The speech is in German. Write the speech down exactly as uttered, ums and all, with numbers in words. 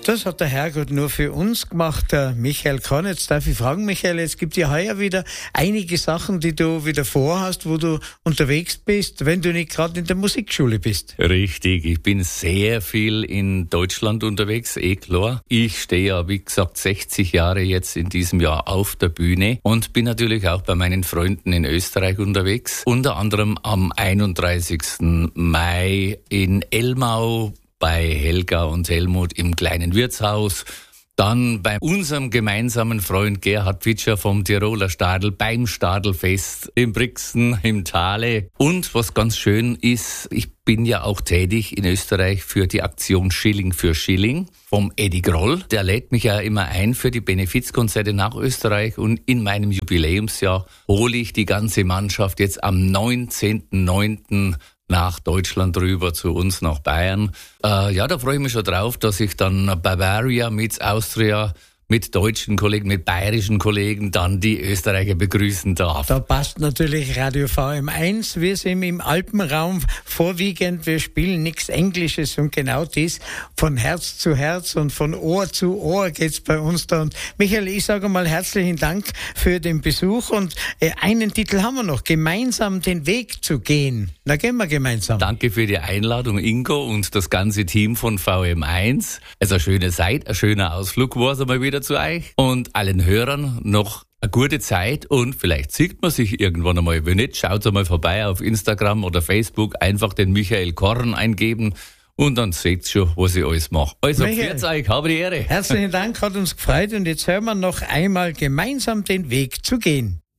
Das hat der Herrgott nur für uns gemacht, der Michael Korn. Jetzt darf ich fragen, Michael, es gibt ja heuer wieder einige Sachen, die du wieder vorhast, wo du unterwegs bist, wenn du nicht gerade in der Musikschule bist. Richtig, ich bin sehr viel in Deutschland unterwegs, eh klar. Ich stehe ja, wie gesagt, sechzig Jahre jetzt in diesem Jahr auf der Bühne und bin natürlich auch bei meinen Freunden in Österreich unterwegs. Unter anderem am einunddreißigsten Mai in Elmau, bei Helga und Helmut im kleinen Wirtshaus. Dann bei unserem gemeinsamen Freund Gerhard Pfitscher vom Tiroler Stadel beim Stadelfest in Brixen im Thale. Und was ganz schön ist, ich bin ja auch tätig in Österreich für die Aktion Schilling für Schilling vom Eddie Groll. Der lädt mich ja immer ein für die Benefizkonzerte nach Österreich und in meinem Jubiläumsjahr hole ich die ganze Mannschaft jetzt am neunzehnten neunten nach Deutschland rüber zu uns nach Bayern. Äh, ja, da freue ich mich schon drauf, dass ich dann Bavaria mit Austria, mit deutschen Kollegen, mit bayerischen Kollegen dann die Österreicher begrüßen darf. Da passt natürlich Radio V M eins. Wir sind im Alpenraum vorwiegend. Wir spielen nichts Englisches und genau dies von Herz zu Herz und von Ohr zu Ohr geht's bei uns da. Und Michael, ich sage mal herzlichen Dank für den Besuch und äh, einen Titel haben wir noch, gemeinsam den Weg zu gehen. Da gehen wir gemeinsam. Danke für die Einladung, Ingo und das ganze Team von V M eins. Es ist eine schöne Zeit, ein schöner Ausflug war es einmal wieder zu euch und allen Hörern noch eine gute Zeit und vielleicht sieht man sich irgendwann einmal. Wenn nicht, schaut einmal vorbei auf Instagram oder Facebook, einfach den Michael Korn eingeben und dann seht ihr schon, was ich alles mache. Also, pfiat euch, habe die Ehre. Herzlichen Dank, hat uns gefreut und jetzt hören wir noch einmal gemeinsam den Weg zu gehen.